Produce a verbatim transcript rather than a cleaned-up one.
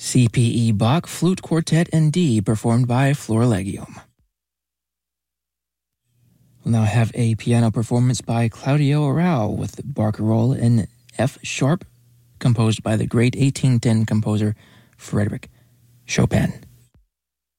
C P E Bach Flute Quartet in D, performed by Florilegium. We'll now have a piano performance by Claudio Arrau with Barcarolle in F sharp, composed by the great eighteen ten composer Frederick Chopin.